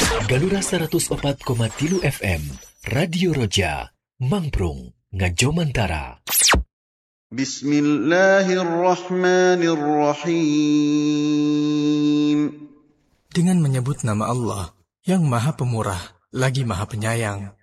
Galura 104,3 FM Radio Roja Mangprung Ngajomantara. Bismillahirrahmanirrahim. Dengan menyebut nama Allah yang Maha Pemurah lagi Maha Penyayang.